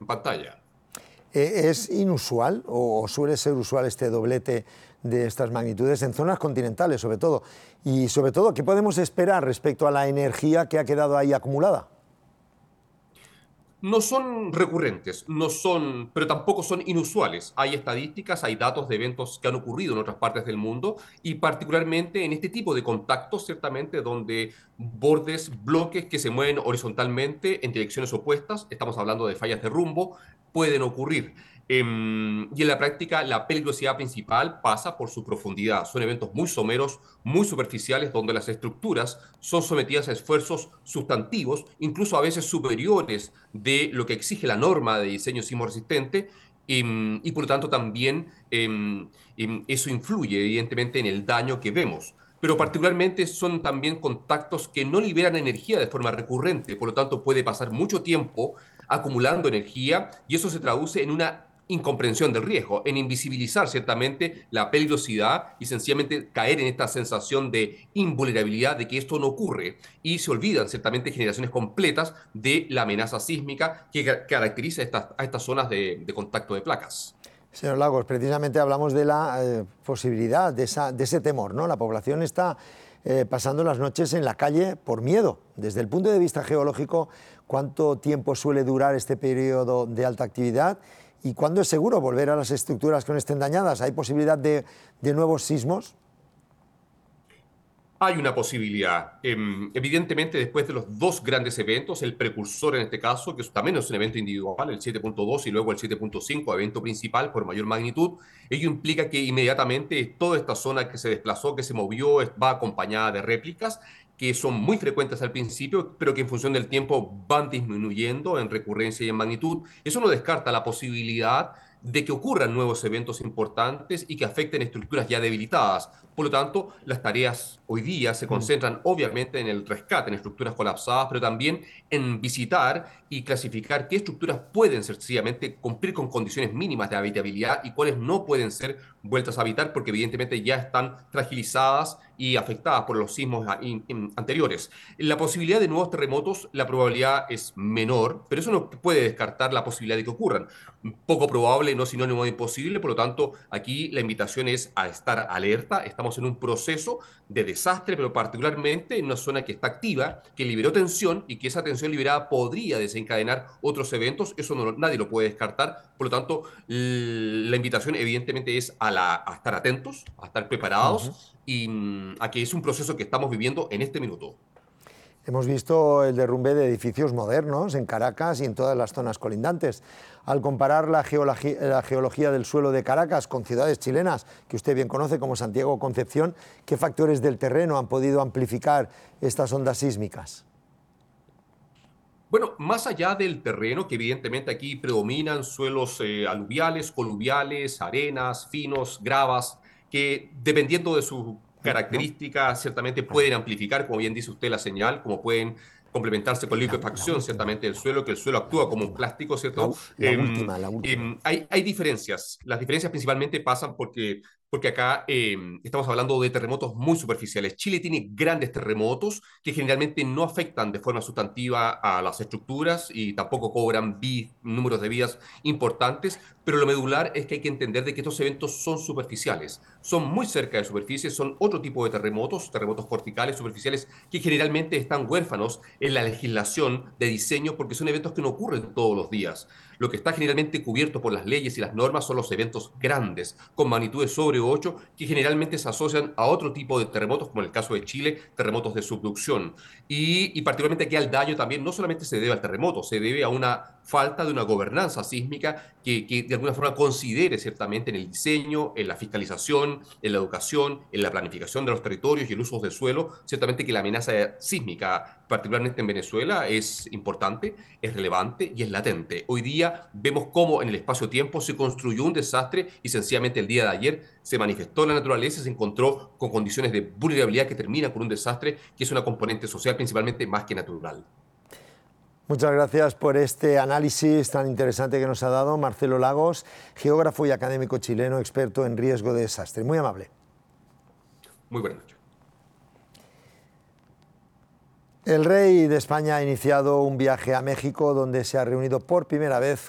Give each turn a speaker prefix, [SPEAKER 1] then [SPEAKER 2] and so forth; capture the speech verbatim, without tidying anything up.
[SPEAKER 1] pantalla.
[SPEAKER 2] ¿Es inusual o suele ser usual este doblete de estas magnitudes en zonas continentales, sobre todo? Y sobre todo, ¿qué podemos esperar respecto a la energía que ha quedado ahí acumulada?
[SPEAKER 1] No son recurrentes, no son, pero tampoco son inusuales. Hay estadísticas, hay datos de eventos que han ocurrido en otras partes del mundo y particularmente en este tipo de contactos, ciertamente, donde bordes, bloques que se mueven horizontalmente en direcciones opuestas, estamos hablando de fallas de rumbo, pueden ocurrir. Em, y en la práctica, la peligrosidad principal pasa por su profundidad. Son eventos muy someros, muy superficiales, donde las estructuras son sometidas a esfuerzos sustantivos, incluso a veces superiores de lo que exige la norma de diseño sismo resistente. em, y por lo tanto también em, em, eso influye evidentemente en el daño que vemos. Pero particularmente son también contactos que no liberan energía de forma recurrente, por lo tanto puede pasar mucho tiempo acumulando energía y eso se traduce en una incomprensión del riesgo, en invisibilizar ciertamente la peligrosidad y sencillamente caer en esta sensación de invulnerabilidad de que esto no ocurre y se olvidan ciertamente generaciones completas de la amenaza sísmica que caracteriza estas, a estas zonas de, de contacto de placas.
[SPEAKER 2] Señor Lagos, precisamente hablamos de la eh, posibilidad, de, esa, de ese temor, ¿no? La población está eh, pasando las noches en la calle por miedo. Desde el punto de vista geológico, ¿cuánto tiempo suele durar este periodo de alta actividad? ¿Y cuándo es seguro volver a las estructuras que no estén dañadas? ¿Hay posibilidad de, de nuevos sismos?
[SPEAKER 1] Hay una posibilidad. Em, evidentemente, después de los dos grandes eventos, el precursor en este caso, que también es un evento individual, el siete punto dos y luego el siete punto cinco, evento principal por mayor magnitud, ello implica que inmediatamente toda esta zona que se desplazó, que se movió, va acompañada de réplicas que son muy frecuentes al principio, pero que en función del tiempo van disminuyendo en recurrencia y en magnitud. Eso no descarta la posibilidad de que ocurran nuevos eventos importantes y que afecten estructuras ya debilitadas. Por lo tanto, las tareas hoy día se concentran obviamente en el rescate, en estructuras colapsadas, pero también en visitar y clasificar qué estructuras pueden sencillamente cumplir con condiciones mínimas de habitabilidad y cuáles no pueden ser vueltas a habitar porque evidentemente ya están fragilizadas y afectadas por los sismos anteriores. La posibilidad de nuevos terremotos, la probabilidad es menor, pero eso no puede descartar la posibilidad de que ocurran. Poco probable, no sinónimo de imposible, por lo tanto, aquí la invitación es a estar alerta. Estamos en un proceso de desastre, pero particularmente en una zona que está activa, que liberó tensión y que esa tensión liberada podría desencadenar otros eventos. Eso no, nadie lo puede descartar. Por lo tanto, la invitación evidentemente es a, la, a estar atentos, a estar preparados y mm, a que es un proceso que estamos viviendo en este minuto.
[SPEAKER 2] Hemos visto el derrumbe de edificios modernos en Caracas y en todas las zonas colindantes. Al comparar la geología, la geología del suelo de Caracas con ciudades chilenas, que usted bien conoce como Santiago o Concepción, ¿qué factores del terreno han podido amplificar estas ondas sísmicas?
[SPEAKER 1] Bueno, más allá del terreno, que evidentemente aquí predominan suelos eh, aluviales, coluviales, arenas, finos, gravas, que dependiendo de su
[SPEAKER 2] ¿No?
[SPEAKER 1] característica, ciertamente pueden amplificar, como bien dice usted, la señal, como pueden complementarse con
[SPEAKER 2] La, la
[SPEAKER 1] liquefacción,
[SPEAKER 2] última,
[SPEAKER 1] ciertamente, del suelo, que el suelo
[SPEAKER 2] la
[SPEAKER 1] actúa como un
[SPEAKER 2] última,
[SPEAKER 1] plástico,
[SPEAKER 2] la,
[SPEAKER 1] ¿cierto?
[SPEAKER 2] la
[SPEAKER 1] Em,
[SPEAKER 2] última, la última.
[SPEAKER 1] em, hay, hay diferencias. Las diferencias principalmente pasan porque, porque acá em, estamos hablando de terremotos muy superficiales. Chile tiene grandes terremotos que generalmente no afectan de forma sustantiva a las estructuras y tampoco cobran vi, números de vidas importantes, pero lo medular es que hay que entender de que estos eventos son superficiales, son muy cerca de superficie, son otro tipo de terremotos, terremotos corticales, superficiales, que generalmente están huérfanos en la legislación de diseño porque son eventos que no ocurren todos los días. Lo que está generalmente cubierto por las leyes y las normas son los eventos grandes, con magnitudes sobre ocho, que generalmente se asocian a otro tipo de terremotos, como en el caso de Chile, terremotos de subducción. Y, y particularmente aquí al daño también no solamente se debe al terremoto, se debe a una falta de una gobernanza sísmica que, que de alguna forma considere ciertamente en el diseño, en la fiscalización, en la educación, en la planificación de los territorios y el uso del suelo, ciertamente que la amenaza sísmica, particularmente en Venezuela, es importante, es relevante y es latente. Hoy día vemos cómo en el espacio-tiempo se construyó un desastre y sencillamente el día de ayer se manifestó la naturaleza y se encontró con condiciones de vulnerabilidad que terminan con un desastre que es una componente social principalmente más que natural.
[SPEAKER 2] Muchas gracias por este análisis tan interesante que nos ha dado Marcelo Lagos, geógrafo y académico chileno, experto en riesgo de desastre. Muy amable.
[SPEAKER 1] Muy buenas noches.
[SPEAKER 2] El rey de España ha iniciado un viaje a México donde se ha reunido por primera vez